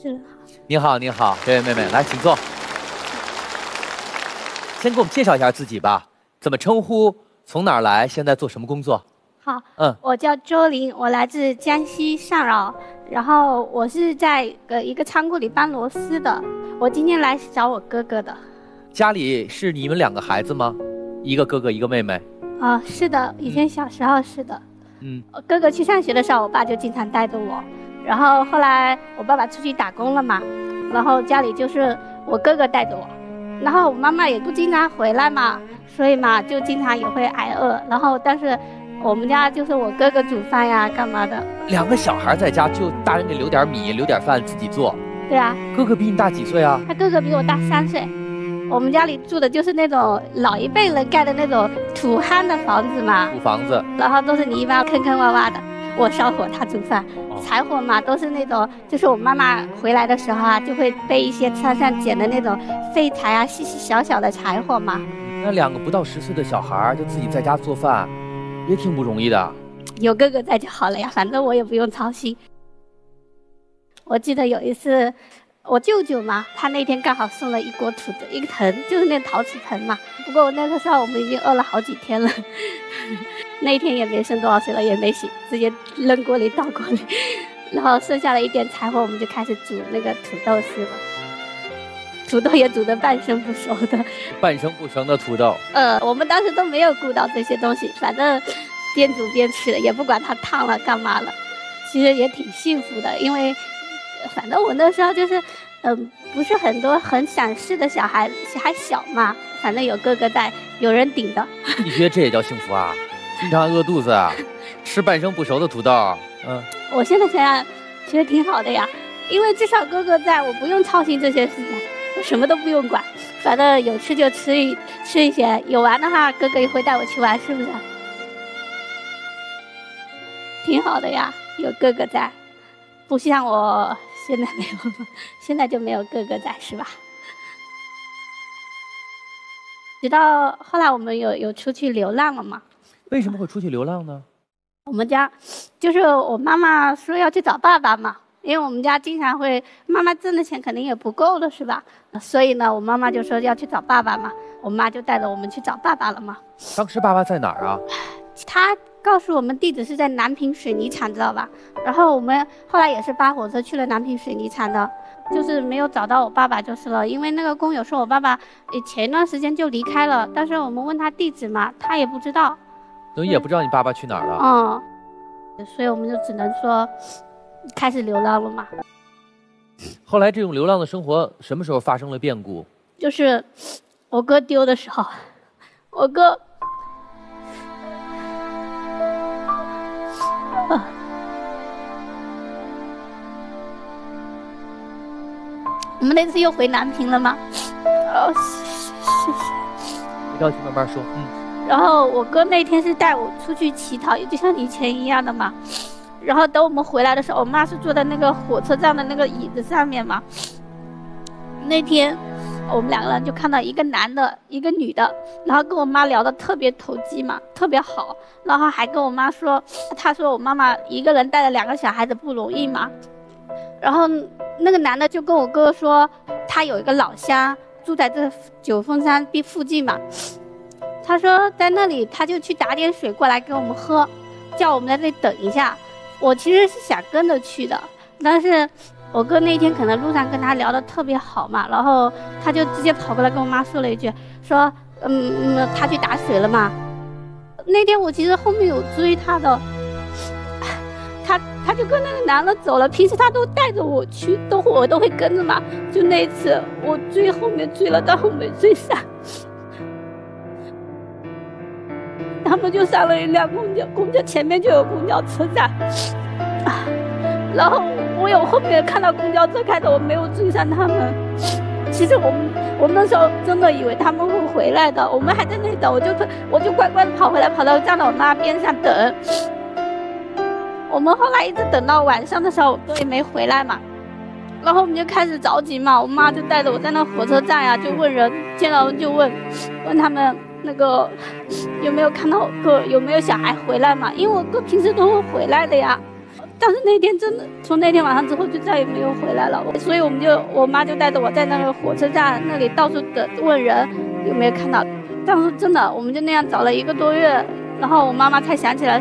持人好。 您好，您好，这位妹妹，来，请坐。先给我们介绍一下自己吧，怎么称呼？从哪儿来？现在做什么工作？ 好，我叫周玲，我来自江西上饶，然后我是在一个仓库里搬螺丝的。我今天来找我哥哥的。 家里是你们2个孩子吗？一个哥哥，一个妹妹。 是的，以前小时候是的。哥哥去上学的时候，我爸就经常带着我。然后后来我爸爸出去打工了嘛，然后家里就是我哥哥带着我。然后我妈妈也不经常回来嘛，所以嘛就经常也会挨饿。然后但是我们家就是我哥哥煮饭呀，干嘛的。 2个小孩在家，就大人给留点米，留点饭自己做。 对啊。 哥哥比你大几岁啊？ 他哥哥比我大3岁。我们家里住的就是那种老一辈人盖的那种土夯的房子嘛。 土房子。然后都是泥巴坑坑洼洼的，我烧火，他煮饭。柴火嘛，都是那种，就是我妈妈回来的时候啊，就会背一些山上捡的那种废柴啊，细细小小的柴火嘛。 那2个不到10岁的小孩就自己在家做饭，也挺不容易的。 有哥哥在就好了呀，反正我也不用操心。我记得有一次，我舅舅嘛，他那天刚好送了一锅土的一个盆，就是那陶瓷盆嘛。不过那个时候我们已经饿了好几天了，那天也没剩多少水了，也没洗，直接扔锅里倒锅里，然后剩下了一点柴火，我们就开始煮那个土豆丝了。土豆也煮得半生不熟的， 半生不熟的土豆。 我们当时都没有顾到这些东西，反正边煮边吃的，也不管它烫了干嘛了。其实也挺幸福的，因为反正我那时候就是不是很多很想事的小孩，还小嘛，反正有哥哥在，有人顶的。 你觉得这也叫幸福啊？经常饿肚子啊，吃半生不熟的土豆。 我现在想想觉得挺好的呀，因为至少哥哥在，我不用操心这些事情，我什么都不用管，反正有吃就吃一些，有玩的话哥哥也会带我去玩，是不是？挺好的呀，有哥哥在，不像我现在没有，现在就没有哥哥在，是吧？直到后来我们有出去流浪了嘛。 为什么会出去流浪呢？ 我们家就是我妈妈说要去找爸爸嘛，因为我们家经常会，妈妈挣的钱肯定也不够了，是吧？所以呢，我妈妈就说要去找爸爸嘛，我妈就带着我们去找爸爸了嘛。 当时爸爸在哪儿啊？ 他告诉我们地址是在南平水泥厂，知道吧？然后我们后来也是搭火车去了南平水泥厂的，就是没有找到我爸爸就是了。因为那个工友说我爸爸前一段时间就离开了，但是我们问他地址嘛，他也不知道。 等于也不知道你爸爸去哪儿了。 所以我们就只能说开始流浪了嘛。 后来这种流浪的生活什么时候发生了变故？ 就是我哥丢的时候，我哥我们那次又回南平了吗？谢谢。 别着急，慢慢说。 然后我哥那天是带我出去乞讨，就像以前一样的嘛。然后等我们回来的时候，我妈是坐在那个火车站的那个椅子上面嘛。那天我们2个人就看到一个男的，一个女的，然后跟我妈聊得特别投机嘛，特别好。然后还跟我妈说，他说我妈妈一个人带了2个小孩子不容易嘛。然后那个男的就跟我哥哥说，他有一个老乡住在这九峰山附近嘛。他说在那里，他就去打点水过来给我们喝，叫我们在这里等一下。我其实是想跟着去的，但是我哥那天可能路上跟他聊得特别好嘛，然后他就直接跑过来跟我妈说了一句，说他去打水了嘛。那天我其实后面有追他的，他就跟那个男的走了，平时他都带着我去，我都会跟着嘛。就那一次我追后面追了，但我没追上。他们就上了一辆公交前面就有公交车站，然后我有后面看到公交车开着，我没有追上他们。其实我们那时候真的以为他们会回来的，我们还在那里等，我就乖乖的跑回来，跑到站到我妈边上等。我们后来一直等到晚上的时候都也没回来嘛，然后我们就开始着急嘛，我妈就带着我在那火车站呀，就问人，见到人就问他们那个有没有看到我哥，有没有小孩回来嘛？因为我哥平时都会回来的呀。 但是那天真的，从那天晚上之后就再也没有回来了。所以我妈就带着我在那个火车站那里到处的问人有没有看到。但是真的，我们就那样找了1个多月，然后我妈妈才想起来